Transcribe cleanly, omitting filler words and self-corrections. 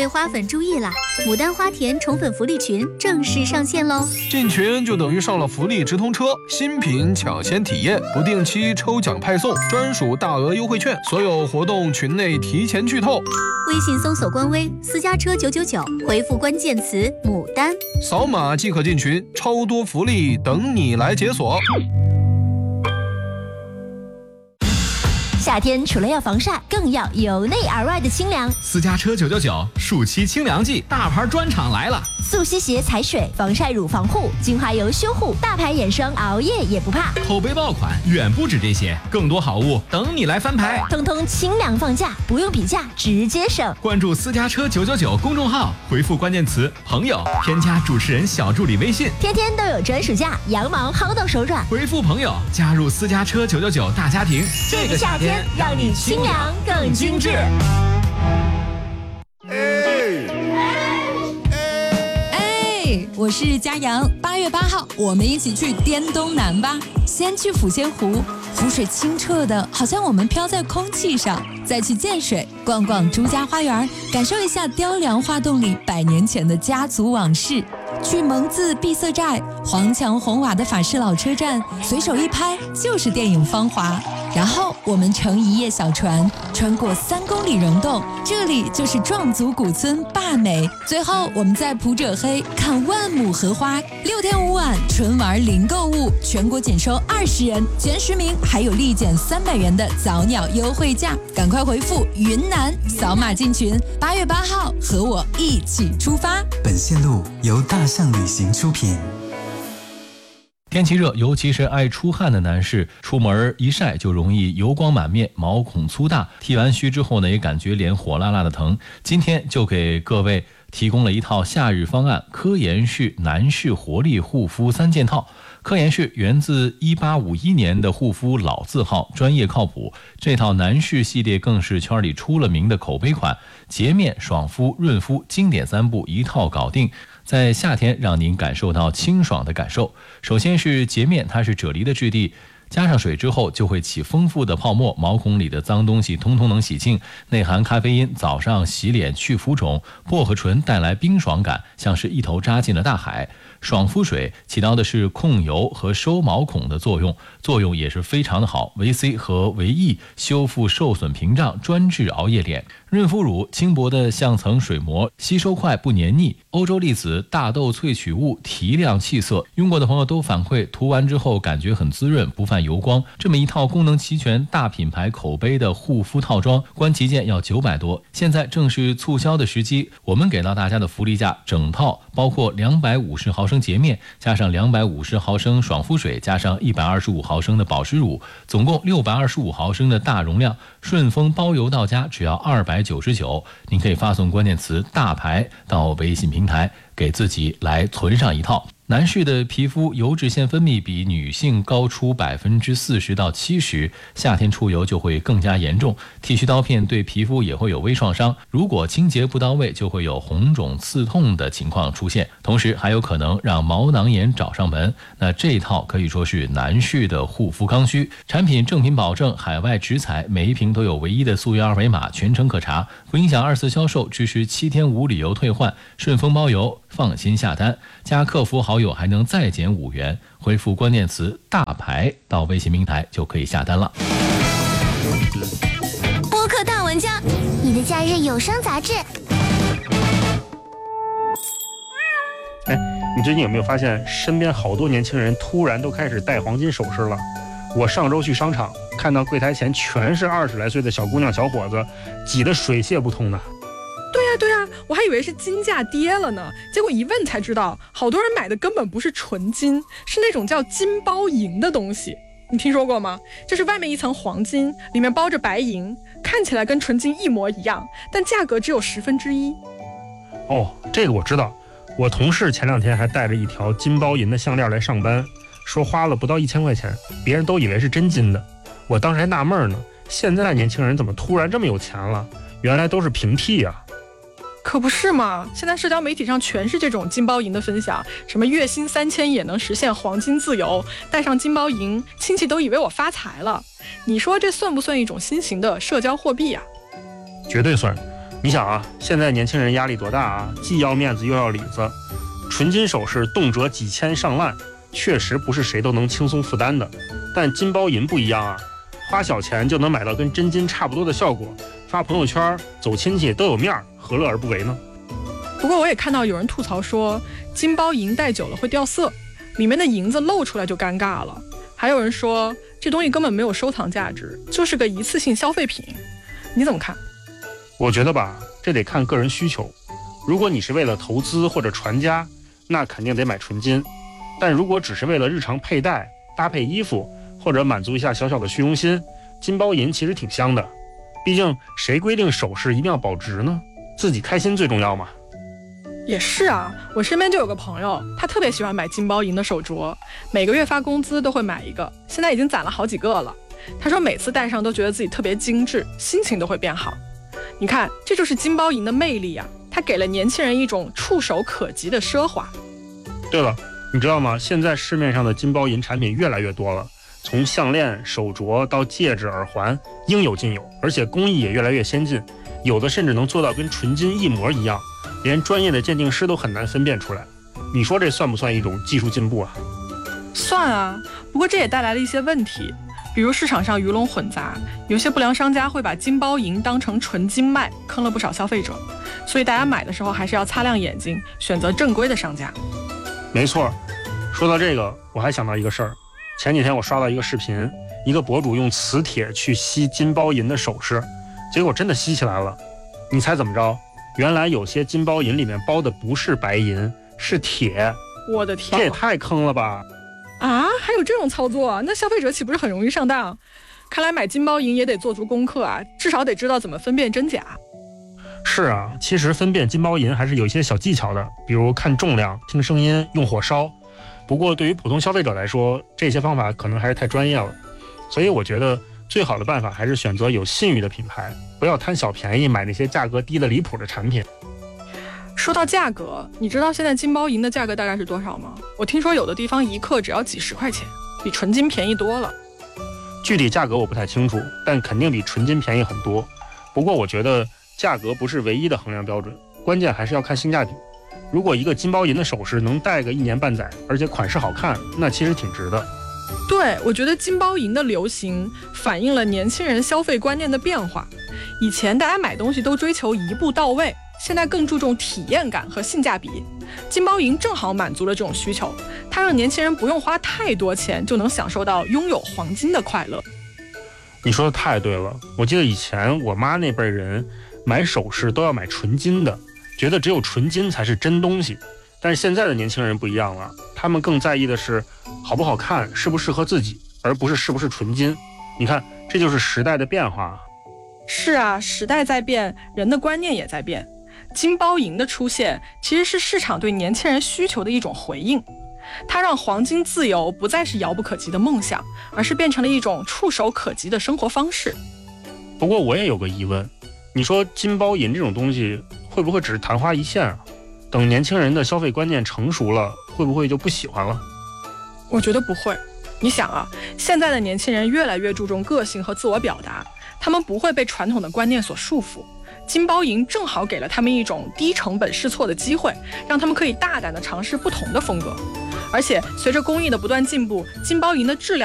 花粉注意啦！牡丹花田宠粉福利群正式上线喽！ 进群就等于上了福利直通车，新品抢先体验，不定期抽奖派送，专属大额优惠券，所有活动群内提前剧透。 微信搜索官微私家车999，回复关键词牡丹， 扫码即可进群，超多福利等你来解锁。 夏天除了要防晒，更要由内而外的清凉。 私家车999暑期清凉季大牌专场来了， 速吸鞋踩水，防晒乳防护，精华油修护，大牌眼霜熬夜也不怕。 口碑爆款远不止这些，更多好物等你来翻牌， 通通清凉放价，不用比价直接省。 关注私家车999公众号，回复关键词朋友，添加主持人小助理微信， 天天都有专属价，羊毛薅到手软。 回复朋友加入私家车999大家庭， 这个夏天让你清凉更精致。 我是佳阳，8月8号，我们一起去滇东南吧。先去抚仙湖，湖水清澈的，好像我们飘在空气上。再去建水，逛逛朱家花园，感受一下雕梁画栋里100年前的家族往事。去蒙自闭塞寨，黄墙红瓦的法式老车站，随手一拍就是电影《芳华》。然后我们乘一叶小船，穿过3公里溶洞，这里就是壮族古村坝美。最后我们在普者黑看万亩荷花。6天5晚，纯玩零购物，全国仅收20人，前10名还有立减300元的早鸟优惠价。赶快回复云南，扫码进群。8月8号，和我一起出发。 本线路由大象旅行出品。 天气热，尤其是爱出汗的男士，出门一晒就容易油光满面，毛孔粗大，剃完须之后呢，也感觉脸火辣辣的疼。今天就给各位提供了一套夏日方案——科颜氏男士活力护肤3件套。科颜氏源自1851年的护肤老字号，专业靠谱。这套男士系列更是圈里出了名的口碑款，洁面、爽肤、润肤，经典3步一套搞定。在夏天让您感受到清爽的感受。首先是洁面，它是啫喱的质地，加上水之后就会起丰富的泡沫，毛孔里的脏东西通通能洗净。内含咖啡因，早上洗脸去浮肿，薄荷醇带来冰爽感，像是一头扎进了大海。爽肤水起到的是控油和收毛孔的作用也是非常的好，维 C 和维 E 修复受损屏障，专治熬夜脸。润肤乳轻薄的像层水膜，吸收快不黏腻。欧洲粒子大豆萃取物提亮气色，用过的朋友都反馈涂完之后感觉很滋润，不泛油光。这么一套功能齐全、大品牌口碑的护肤套装，官旗舰要900多，现在正是促销的时机。我们给到大家的福利价，整套包括250毫升洁面，加上250毫升爽肤水，加上125毫升的保湿乳，总共625毫升的大容量，顺丰包邮到家只要299。您可以发送关键词大牌到微信平台，给自己来存上一套。男士的皮肤油脂腺分泌比女性高出40%到70%，夏天出油就会更加严重。剃须刀片对皮肤也会有微创伤，如果清洁不到位，就会有红肿刺痛的情况出现，同时还有可能让毛囊炎找上门。那这一套可以说是男士的护肤刚需，产品正品保证，海外直采，每一瓶都有唯一的溯源二维码，全程可查，不影响2次销售，支持7天无理由退换，顺丰包邮，放心下单，加客服好友还能再减5元，回复关键词大牌到微信平台就可以下单了。 播客大玩家，你的假日有声杂志。 你最近有没有发现身边好多年轻人突然都开始戴黄金首饰了？我上周去商场看到柜台前全是20来岁的小姑娘小伙子，挤得水泄不通的。 对呀，我还以为是金价跌了呢，结果一问才知道，好多人买的根本不是纯金，是那种叫金包银的东西。你听说过吗？就是外面一层黄金，里面包着白银，看起来跟纯金一模一样，但价格只有1/10。 哦，这个我知道。我同事前2天还带着一条金包银的项链来上班，说花了不到1000块钱，别人都以为是真金的。我当时还纳闷呢，现在年轻人怎么突然这么有钱了？原来都是平替啊。 可不是嘛，现在社交媒体上全是这种金包银的分享，什么月薪3000也能实现黄金自由，带上金包银，亲戚都以为我发财了。你说这算不算一种新型的社交货币啊？ 绝对算。 你想啊，现在年轻人压力多大啊，既要面子又要里子，纯金首饰动辄几千上万，确实不是谁都能轻松负担的。但金包银不一样啊，花小钱就能买到跟真金差不多的效果，发朋友圈走亲戚都有面儿，何乐而不为呢？ 不过我也看到有人吐槽说，金包银戴久了会掉色，里面的银子露出来就尴尬了。还有人说这东西根本没有收藏价值，就是个一次性消费品。你怎么看？ 我觉得吧，这得看个人需求。如果你是为了投资或者传家，那肯定得买纯金。但如果只是为了日常佩戴、搭配衣服，或者满足一下小小的虚荣心，金包银其实挺香的。毕竟谁规定首饰一定要保值呢？自己开心最重要嘛。 也是啊，我身边就有个朋友，他特别喜欢买金包银的手镯，每个月发工资都会买一个，现在已经攒了好几个了。他说每次戴上都觉得自己特别精致，心情都会变好。你看，这就是金包银的魅力啊，它给了年轻人一种触手可及的奢华。 对了，你知道吗？现在市面上的金包银产品越来越多了，从项链、手镯到戒指、耳环，应有尽有，而且工艺也越来越先进，有的甚至能做到跟纯金一模一样，连专业的鉴定师都很难分辨出来。你说这算不算一种技术进步啊？ 算啊，不过这也带来了一些问题，比如市场上鱼龙混杂，有些不良商家会把金包银当成纯金卖，坑了不少消费者。所以大家买的时候还是要擦亮眼睛，选择正规的商家。 没错，说到这个，我还想到一个事儿。前几天我刷到一个视频，一个博主用磁铁去吸金包银的首饰，结果真的吸起来了。你猜怎么着？原来有些金包银里面包的不是白银，是铁。 我的天， 这也太坑了吧！ 啊，还有这种操作？那消费者岂不是很容易上当？看来买金包银也得做足功课啊，至少得知道怎么分辨真假。 是啊，其实分辨金包银还是有一些小技巧的，比如看重量、听声音、用火烧。不过对于普通消费者来说，这些方法可能还是太专业了。所以我觉得最好的办法还是选择有信誉的品牌，不要贪小便宜买那些价格低的离谱的产品。 说到价格，你知道现在金包银的价格大概是多少吗？我听说有的地方1克只要几十块钱，比纯金便宜多了。 具体价格我不太清楚，但肯定比纯金便宜很多。不过我觉得价格不是唯一的衡量标准，关键还是要看性价比。如果一个金包银的首饰能戴个1年半载，而且款式好看，那其实挺值的。 对，我觉得金包银的流行反映了年轻人消费观念的变化。以前大家买东西都追求一步到位，现在更注重体验感和性价比。金包银正好满足了这种需求，它让年轻人不用花太多钱就能享受到拥有黄金的快乐。 你说的太对了，我记得以前我妈那辈人买首饰都要买纯金的，觉得只有纯金才是真东西。但是现在的年轻人不一样了，他们更在意的是好不好看，适不适合自己，而不是是不是纯金。你看，这就是时代的变化。 是啊，时代在变，人的观念也在变。金包银的出现其实是市场对年轻人需求的一种回应，它让黄金自由不再是遥不可及的梦想，而是变成了一种触手可及的生活方式。 不过我也有个疑问，你说金包银这种东西会不会只是昙花一现啊？等年轻人的消费观念成熟了，会不会就不喜欢了？ 我觉得不会。你想啊，现在的年轻人越来越注重个性和自我表达，他们不会被传统的观念所束缚。金包银正好给了他们一种低成本试错的机会，让他们可以大胆地尝试不同的风格。而且随着工艺的不断进步，金包银的质量